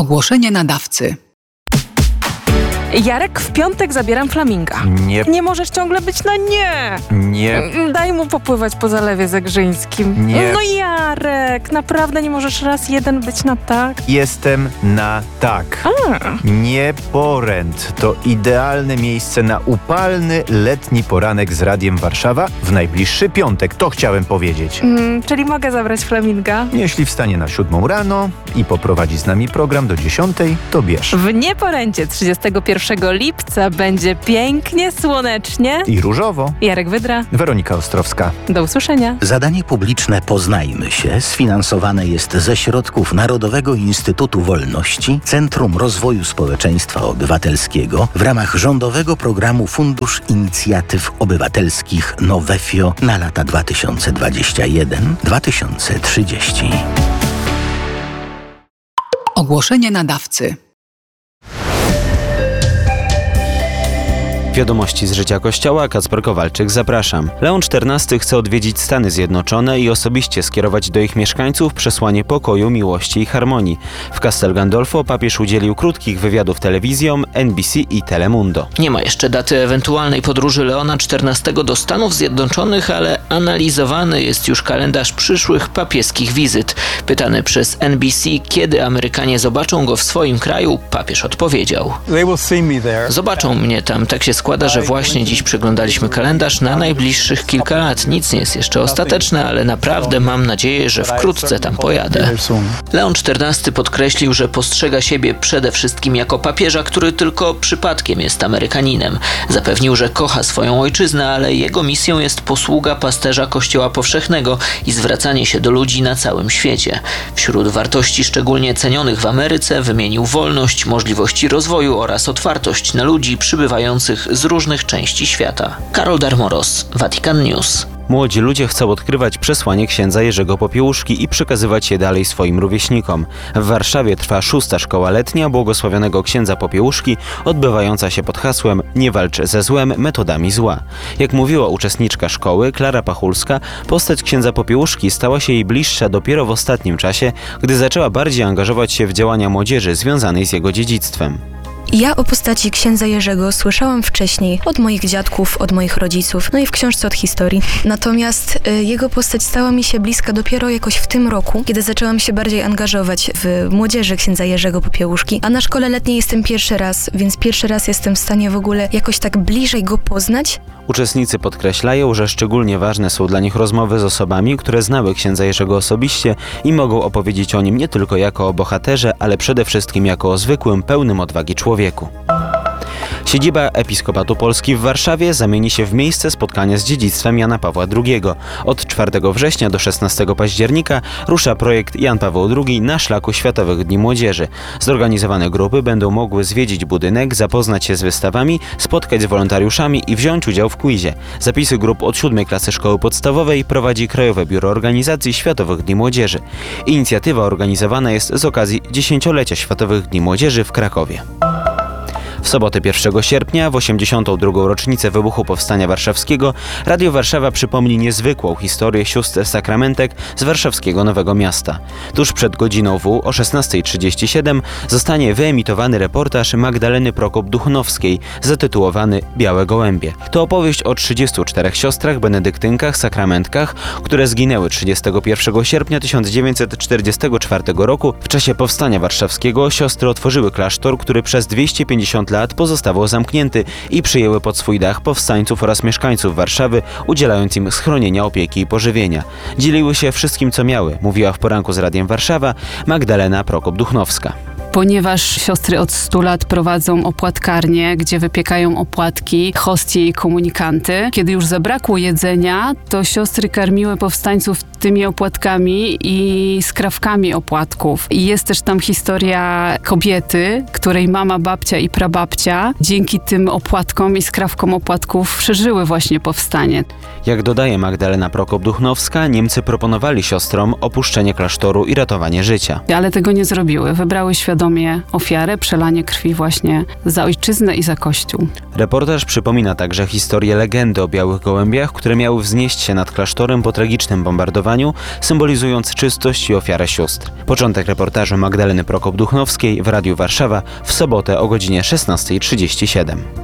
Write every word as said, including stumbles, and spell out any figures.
Ogłoszenie nadawcy. Jarek, w piątek zabieram flaminga. Nie. Nie możesz ciągle być na nie. Nie. Daj mu popływać po Zalewie Zegrzyńskim. Nie. No Jarek, naprawdę nie możesz raz jeden być na tak? Jestem na tak. A. Nie Poręd to idealne miejsce na upalny letni poranek z Radiem Warszawa w najbliższy piątek. To chciałem powiedzieć. Mm, czyli mogę zabrać flaminga? Jeśli wstanie na siódmą rano i poprowadzi z nami program do dziesiątej, to bierz. W Nieporęcie trzydziestego pierwszego lipca będzie pięknie, słonecznie. I różowo. Jarek Wydra. Weronika Ostrowska. Do usłyszenia. Zadanie publiczne Poznajmy się sfinansowane jest ze środków Narodowego Instytutu Wolności, Centrum Rozwoju Społeczeństwa Obywatelskiego w ramach rządowego programu Fundusz Inicjatyw Obywatelskich Nowefio na lata dwa tysiące dwudziesty pierwszy do dwa tysiące trzydziestego. Ogłoszenie nadawcy. Wiadomości z życia Kościoła, Kacper Kowalczyk, zapraszam. Leon czternasty chce odwiedzić Stany Zjednoczone i osobiście skierować do ich mieszkańców przesłanie pokoju, miłości i harmonii. W Castel Gandolfo papież udzielił krótkich wywiadów telewizjom N B C i Telemundo. Nie ma jeszcze daty ewentualnej podróży Leona czternastego do Stanów Zjednoczonych, ale analizowany jest już kalendarz przyszłych papieskich wizyt. Pytany przez N B C, kiedy Amerykanie zobaczą go w swoim kraju, papież odpowiedział: zobaczą mnie tam, tak się składa, że właśnie dziś przeglądaliśmy kalendarz na najbliższych kilka lat. Nic nie jest jeszcze ostateczne, ale naprawdę mam nadzieję, że wkrótce tam pojadę. Leon czternasty podkreślił, że postrzega siebie przede wszystkim jako papieża, który tylko przypadkiem jest Amerykaninem. Zapewnił, że kocha swoją ojczyznę, ale jego misją jest posługa pasterza Kościoła Powszechnego i zwracanie się do ludzi na całym świecie. Wśród wartości szczególnie cenionych w Ameryce wymienił wolność, możliwości rozwoju oraz otwartość na ludzi przybywających z różnych części świata. Karol Darmoros, Vatican News. Młodzi ludzie chcą odkrywać przesłanie księdza Jerzego Popiełuszki i przekazywać je dalej swoim rówieśnikom. W Warszawie trwa szósta szkoła letnia błogosławionego księdza Popiełuszki, odbywająca się pod hasłem „Nie walcz ze złem metodami zła”. Jak mówiła uczestniczka szkoły, Klara Pachulska, postać księdza Popiełuszki stała się jej bliższa dopiero w ostatnim czasie, gdy zaczęła bardziej angażować się w działania młodzieży związanej z jego dziedzictwem. Ja o postaci księdza Jerzego słyszałam wcześniej od moich dziadków, od moich rodziców, no i w książce od historii. Natomiast y, jego postać stała mi się bliska dopiero jakoś w tym roku, kiedy zaczęłam się bardziej angażować w młodzieży księdza Jerzego Popiełuszki. A na szkole letniej jestem pierwszy raz, więc pierwszy raz jestem w stanie w ogóle jakoś tak bliżej go poznać. Uczestnicy podkreślają, że szczególnie ważne są dla nich rozmowy z osobami, które znały księdza Jerzego osobiście i mogą opowiedzieć o nim nie tylko jako o bohaterze, ale przede wszystkim jako o zwykłym, pełnym odwagi człowieku. Siedziba Episkopatu Polski w Warszawie zamieni się w miejsce spotkania z dziedzictwem Jana Pawła drugiego. Od czwartego września do szesnastego października rusza projekt Jan Paweł drugi na szlaku Światowych Dni Młodzieży. Zorganizowane grupy będą mogły zwiedzić budynek, zapoznać się z wystawami, spotkać z wolontariuszami i wziąć udział w quizie. Zapisy grup od siódmej klasy szkoły podstawowej prowadzi Krajowe Biuro Organizacji Światowych Dni Młodzieży. Inicjatywa organizowana jest z okazji dziesięciolecia Światowych Dni Młodzieży w Krakowie. W sobotę pierwszego sierpnia, w osiemdziesiątą drugą rocznicę wybuchu Powstania Warszawskiego, Radio Warszawa przypomni niezwykłą historię sióstr sakramentek z warszawskiego Nowego Miasta. Tuż przed godziną W o szesnastej trzydzieści siedem zostanie wyemitowany reportaż Magdaleny Prokop-Duchnowskiej zatytułowany „Białe gołębie”. To opowieść o trzydziestu czterech siostrach benedyktynkach, sakramentkach, które zginęły trzydziestego pierwszego sierpnia tysiąc dziewięćset czterdziestego czwartego roku. W czasie Powstania Warszawskiego siostry otworzyły klasztor, który przez dwieście pięćdziesiąt lat pozostawał zamknięty i przyjęły pod swój dach powstańców oraz mieszkańców Warszawy, udzielając im schronienia, opieki i pożywienia. Dzieliły się wszystkim, co miały, mówiła w poranku z Radiem Warszawa Magdalena Prokop-Duchnowska. Ponieważ siostry od stu lat prowadzą opłatkarnię, gdzie wypiekają opłatki, hostie i komunikanty. Kiedy już zabrakło jedzenia, to siostry karmiły powstańców tymi opłatkami i skrawkami opłatków. I jest też tam historia kobiety, której mama, babcia i prababcia dzięki tym opłatkom i skrawkom opłatków przeżyły właśnie powstanie. Jak dodaje Magdalena Prokop-Duchnowska, Niemcy proponowali siostrom opuszczenie klasztoru i ratowanie życia. Ale tego nie zrobiły. Wybrały świadomie świadomie ofiarę, przelanie krwi właśnie za ojczyznę i za Kościół. Reportaż przypomina także historię legendy o białych gołębiach, które miały wznieść się nad klasztorem po tragicznym bombardowaniu, symbolizując czystość i ofiarę sióstr. Początek reportażu Magdaleny Prokop-Duchnowskiej w Radiu Warszawa w sobotę o godzinie szesnasta trzydzieści siedem.